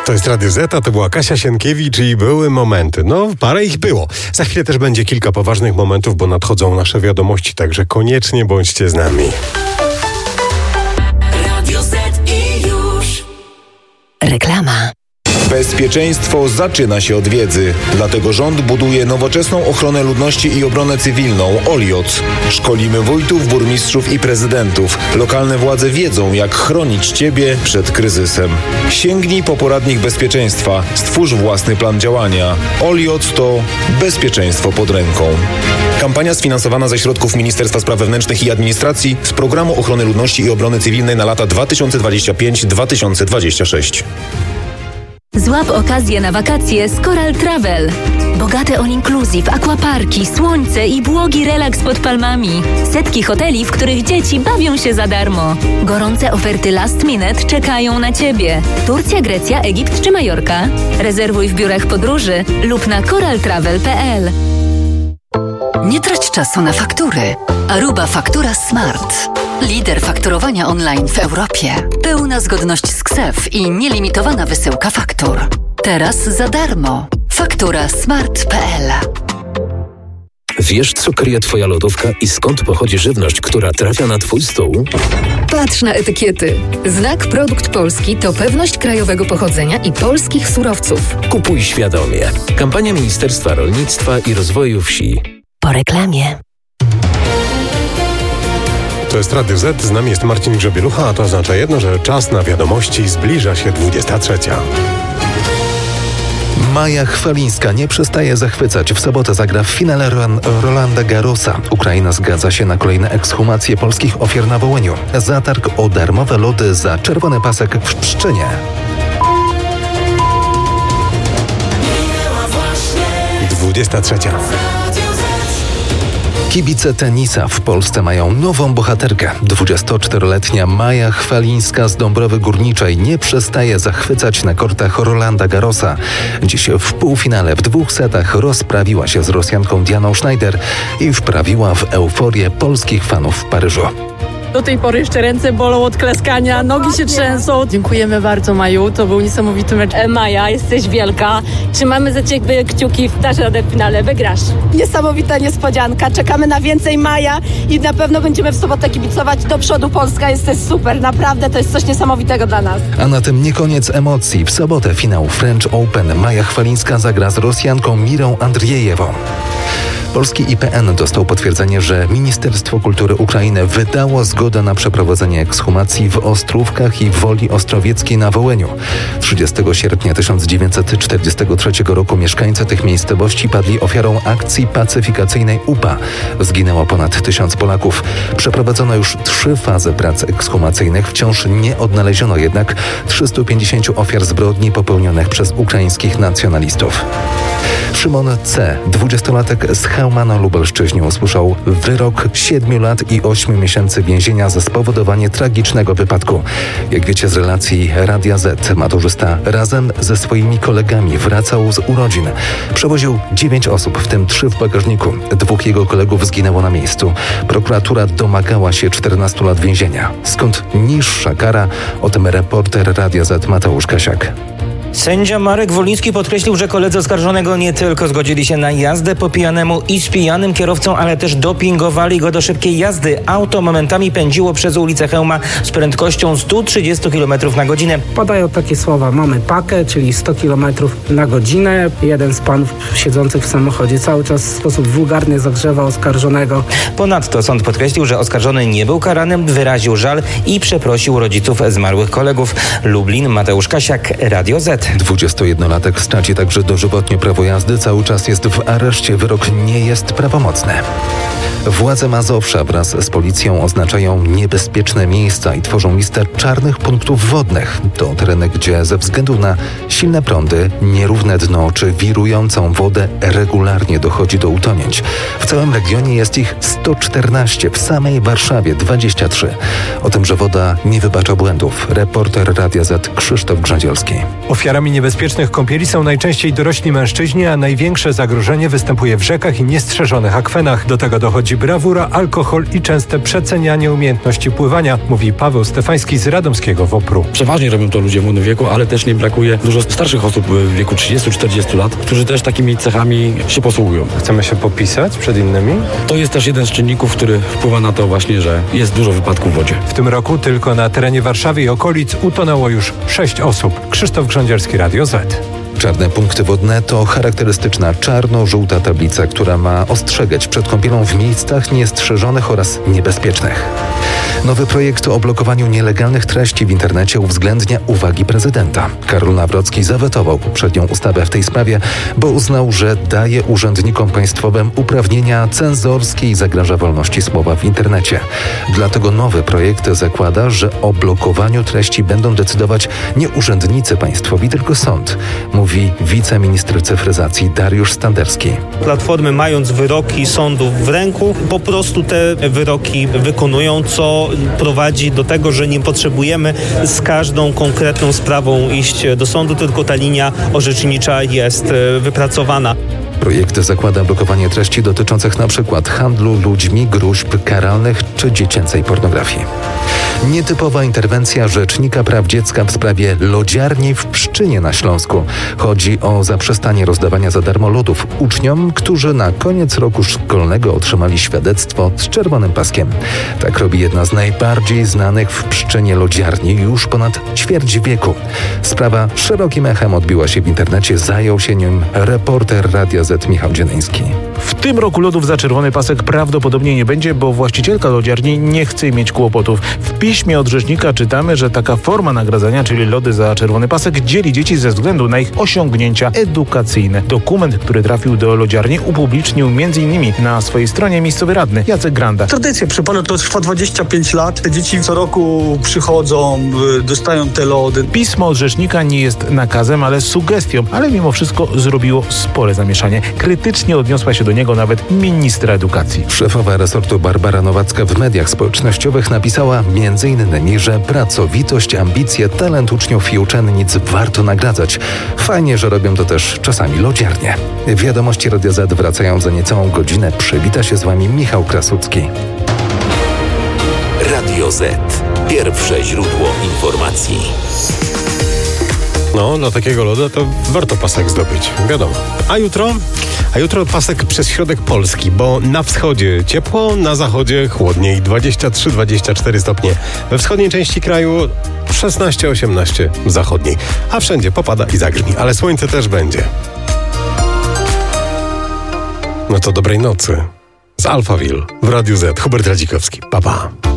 To jest Radio Z, a to była Kasia Sienkiewicz i były momenty. No, parę ich było. Za chwilę też będzie kilka poważnych momentów, bo nadchodzą nasze wiadomości, także koniecznie bądźcie z nami. Radio Z i już. Reklama. Bezpieczeństwo zaczyna się od wiedzy. Dlatego rząd buduje nowoczesną ochronę ludności i obronę cywilną OLIOC. Szkolimy wójtów, burmistrzów i prezydentów. Lokalne władze wiedzą, jak chronić Ciebie przed kryzysem. Sięgnij po poradnik bezpieczeństwa. Stwórz własny plan działania. OLIOC to bezpieczeństwo pod ręką. Kampania sfinansowana ze środków Ministerstwa Spraw Wewnętrznych i Administracji z Programu Ochrony Ludności i Obrony Cywilnej na lata 2025-2026. Złap okazję na wakacje z Coral Travel. Bogate all-inclusive, aquaparki, słońce i błogi relaks pod palmami. Setki hoteli, w których dzieci bawią się za darmo. Gorące oferty last minute czekają na Ciebie. Turcja, Grecja, Egipt czy Majorka? Rezerwuj w biurach podróży lub na coraltravel.pl. Nie trać czasu na faktury. Aruba Faktura Smart. Lider fakturowania online w Europie. Pełna zgodność z KSeF i nielimitowana wysyłka faktur. Teraz za darmo. Fakturasmart.pl. Wiesz, co kryje Twoja lodówka i skąd pochodzi żywność, która trafia na Twój stół? Patrz na etykiety. Znak Produkt Polski to pewność krajowego pochodzenia i polskich surowców. Kupuj świadomie. Kampania Ministerstwa Rolnictwa i Rozwoju Wsi. Po reklamie. To jest Radio Z, z nami jest Marcin Grzebielucha, a to oznacza jedno, że czas na wiadomości, zbliża się 23. Maja Chwalińska nie przestaje zachwycać. W sobotę zagra w finale Rolanda Garrosa. Ukraina zgadza się na kolejne ekshumacje polskich ofiar na Wołyniu. Zatarg o darmowe lody za czerwony pasek w Pszczynie. 23. Kibice tenisa w Polsce mają nową bohaterkę. 24-letnia Maja Chwalińska z Dąbrowy Górniczej nie przestaje zachwycać na kortach Rolanda Garrosa. Dziś w półfinale w 2 setach rozprawiła się z Rosjanką Dianą Schneider i wprawiła w euforię polskich fanów w Paryżu. Do tej pory jeszcze ręce bolą od klaskania, nogi się trzęsą. Dziękujemy bardzo, Maju, to był niesamowity mecz. Maja, jesteś wielka. Trzymamy za Ciebie kciuki, dasz radę w finale, wygrasz. Niesamowita niespodzianka, czekamy na więcej, Maja, i na pewno będziemy w sobotę kibicować do przodu. Polska, jesteś super, naprawdę to jest coś niesamowitego dla nas. A na tym nie koniec emocji. W sobotę finał French Open. Maja Chwalińska zagra z Rosjanką Mirą Andrzejewą. Polski IPN dostał potwierdzenie, że Ministerstwo Kultury Ukrainy wydało zgodę na przeprowadzenie ekshumacji w Ostrówkach i Woli Ostrowieckiej na Wołyniu. 30 sierpnia 1943 roku mieszkańcy tych miejscowości padli ofiarą akcji pacyfikacyjnej UPA. Zginęło ponad 1000 Polaków. Przeprowadzono już 3 fazy prac ekshumacyjnych. Wciąż nie odnaleziono jednak 350 ofiar zbrodni popełnionych przez ukraińskich nacjonalistów. Szymon C., 20-latek z Chełma na Lubelszczyźnie, usłyszał wyrok 7 lat i 8 miesięcy więzienia za spowodowanie tragicznego wypadku. Jak wiecie z relacji Radia Z, maturzysta razem ze swoimi kolegami wracał z urodzin. Przewoził 9 osób, w tym 3 w bagażniku. 2 jego kolegów zginęło na miejscu. Prokuratura domagała się 14 lat więzienia. Skąd niższa kara? O tym reporter Radia Z Mateusz Kasiak. Sędzia Marek Woliński podkreślił, że koledzy oskarżonego nie tylko zgodzili się na jazdę po pijanemu i z pijanym kierowcą, ale też dopingowali go do szybkiej jazdy. Auto momentami pędziło przez ulicę Chełma z prędkością 130 km na godzinę. Padają takie słowa: mamy pakę, czyli 100 km na godzinę. Jeden z panów siedzących w samochodzie cały czas w sposób wulgarny zagrzewa oskarżonego. Ponadto sąd podkreślił, że oskarżony nie był karany, wyraził żal i przeprosił rodziców zmarłych kolegów. Lublin, Mateusz Kasiak, Radio Z. 21-latek straci także dożywotnie prawo jazdy. Cały czas jest w areszcie. Wyrok nie jest prawomocny. Władze Mazowsza wraz z policją oznaczają niebezpieczne miejsca i tworzą listę czarnych punktów wodnych. To tereny, gdzie ze względu na silne prądy, nierówne dno czy wirującą wodę regularnie dochodzi do utonięć. W całym regionie jest ich 114, w samej Warszawie 23. O tym, że woda nie wybacza błędów, reporter Radia Z Krzysztof Grzadzielski. Ofiarami niebezpiecznych kąpieli są najczęściej dorośli mężczyźni, a największe zagrożenie występuje w rzekach i niestrzeżonych akwenach. Do tego dochodzi szkodzi brawura, alkohol i częste przecenianie umiejętności pływania, mówi Paweł Stefański z radomskiego WOPR-u. Przeważnie robią to ludzie w młodym wieku, ale też nie brakuje dużo starszych osób w wieku 30-40 lat, którzy też takimi cechami się posługują. Chcemy się popisać przed innymi? To jest też jeden z czynników, który wpływa na to właśnie, że jest dużo wypadków w wodzie. W tym roku tylko na terenie Warszawy i okolic utonęło już 6 osób. Krzysztof Grządziarski, Radio Z. Czarne punkty wodne to charakterystyczna czarno-żółta tablica, która ma ostrzegać przed kąpielą w miejscach niestrzeżonych oraz niebezpiecznych. Nowy projekt o blokowaniu nielegalnych treści w internecie uwzględnia uwagi prezydenta. Karol Nawrocki zawetował poprzednią ustawę w tej sprawie, bo uznał, że daje urzędnikom państwowym uprawnienia cenzorskie i zagraża wolności słowa w internecie. Dlatego nowy projekt zakłada, że o blokowaniu treści będą decydować nie urzędnicy państwowi, tylko sąd, mówi wiceminister cyfryzacji Dariusz Standerski. Platformy, mając wyroki sądów w ręku, po prostu te wyroki wykonują, co prowadzi do tego, że nie potrzebujemy z każdą konkretną sprawą iść do sądu, tylko ta linia orzecznicza jest wypracowana. Projekt zakłada blokowanie treści dotyczących np. handlu ludźmi, gróźb karalnych czy dziecięcej pornografii. Nietypowa interwencja Rzecznika Praw Dziecka w sprawie lodziarni w Pszczynie na Śląsku. Chodzi o zaprzestanie rozdawania za darmo lodów uczniom, którzy na koniec roku szkolnego otrzymali świadectwo z czerwonym paskiem. Tak robi jedna z najbardziej znanych w Pszczynie lodziarni już ponad ćwierć wieku. Sprawa szerokim echem odbiła się w internecie, zajął się nią reporter Radia Z Michał Dzieleński. W tym roku lodów za czerwony pasek prawdopodobnie nie będzie, bo właścicielka lodziarni nie chce mieć kłopotów. W piśmie od rzecznika czytamy, że taka forma nagradzania, czyli lody za czerwony pasek, dzieli dzieci ze względu na ich osiągnięcia edukacyjne. Dokument, który trafił do lodziarni, upublicznił m.in. na swojej stronie miejscowy radny Jacek Granda. Tradycja przypomnę, to trwa 25 lat. Te dzieci co roku przychodzą, dostają te lody. Pismo od rzecznika nie jest nakazem, ale sugestią, ale mimo wszystko zrobiło spore zamieszanie. Krytycznie odniosła się do niego nawet ministra edukacji. Szefowa resortu Barbara Nowacka w mediach społecznościowych napisała m.in., że pracowitość, ambicje, talent uczniów i uczennic warto nagradzać. Fajnie, że robią to też czasami lodziarnie. Wiadomości Radio Z wracają za niecałą godzinę. Przywita się z wami Michał Krasucki. Radio Z. Pierwsze źródło informacji. No, dla takiego loda to warto pasek zdobyć, wiadomo. A jutro pasek przez środek Polski, bo na wschodzie ciepło, na zachodzie chłodniej, 23-24 stopnie. We wschodniej części kraju 16-18 w zachodniej, a wszędzie popada i zagrzmi, ale słońce też będzie. No to dobrej nocy. Z Alphaville w Radiu Z. Hubert Radzikowski. Pa, pa.